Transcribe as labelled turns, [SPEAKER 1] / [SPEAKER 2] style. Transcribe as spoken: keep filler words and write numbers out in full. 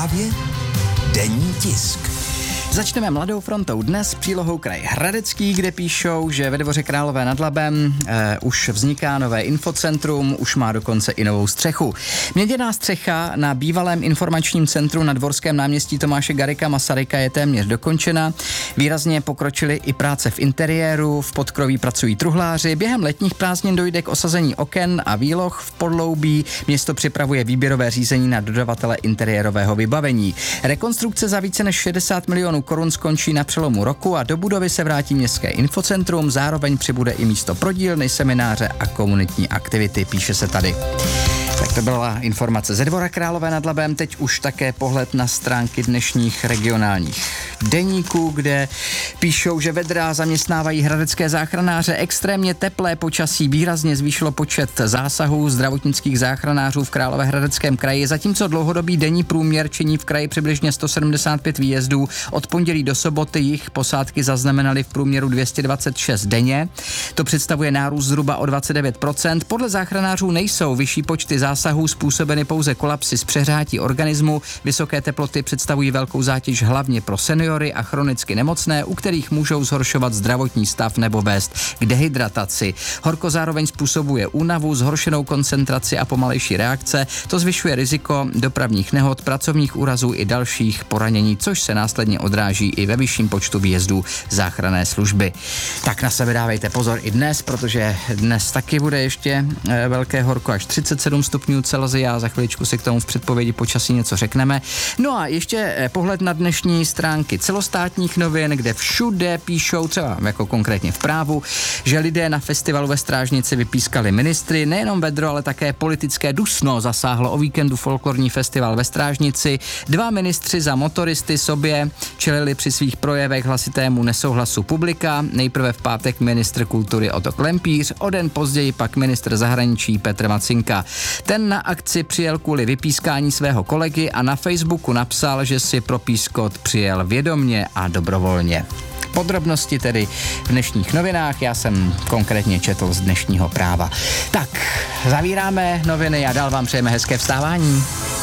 [SPEAKER 1] Právě denní tisk.
[SPEAKER 2] Začneme Mladou frontou dnes přílohou kraj Hradecký, kde píšou, že ve Dvoře Králové nad Labem eh, už vzniká nové infocentrum, už má dokonce i novou střechu. Měděná střecha na bývalém informačním centru na Dvorském náměstí Tomáše Garrigua Masaryka je téměř dokončena. Výrazně pokročily i práce v interiéru, v podkroví pracují truhláři. Během letních prázdnin dojde k osazení oken a výloh v podloubí. Město připravuje výběrové řízení na dodavatele interiérového vybavení. Rekonstrukce za více než šedesát milionů korun skončí na přelomu roku a do budovy se vrátí městské infocentrum, zároveň přibude i místo pro dílny, semináře a komunitní aktivity, píše se tady. Tak to byla informace ze Dvora Králové nad Labem, teď už také pohled na stránky dnešních regionálních deníků, kde píšou, že vedra zaměstnávají hradecké záchranáře. Extrémně teplé počasí výrazně zvýšilo počet zásahů zdravotnických záchranářů v Královéhradeckém kraji, zatímco dlouhodobý denní průměr činí v kraji přibližně sto sedmdesát pět výjezdů. Od pondělí do soboty jich posádky zaznamenaly v průměru dvě stě dvacet šest denně. To představuje nárůst zhruba o dvacet devět procent. Podle záchranářů nejsou vyšší počty zásahů způsobeny pouze kolapsy z přehřátí organismu. Vysoké teploty představují velkou zátěž hlavně pro seniory a chronicky nemocné, u kterých můžou zhoršovat zdravotní stav nebo vést k dehydrataci. Horko zároveň způsobuje únavu, zhoršenou koncentraci a pomalejší reakce. To zvyšuje riziko dopravních nehod, pracovních úrazů i dalších poranění, což se následně odráží i ve vyšším počtu výjezdů záchranné služby. Tak na sebe dávejte pozor i dnes, protože dnes taky bude ještě e, velké horko, až třicet sedm stupňů Celsia. Za chviličku si k tomu v předpovědi počasí něco řekneme. No a ještě e, pohled na dnešní stránky celostátních novin, kde všude píšou, třeba jako konkrétně v Právu, že lidé na festivalu ve Strážnici vypískali ministry. Nejenom vedro, ale také politické dusno zasáhlo o víkendu folklorní festival ve Strážnici. Dva ministři za motoristy sobě čelili při svých projevech hlasitému nesouhlasu publika. Nejprve v pátek ministr kultury Otto Klempíř, o den později pak ministr zahraničí Petr Macinka. Ten na akci přijel kvůli vypískání svého kolegy a na Facebooku napsal, že si pro pískot přijel vědomně a dobrovolně. Podrobnosti tedy v dnešních novinách, já jsem konkrétně četl z dnešního Práva. Tak, zavíráme noviny a dál vám přejeme hezké vstávání.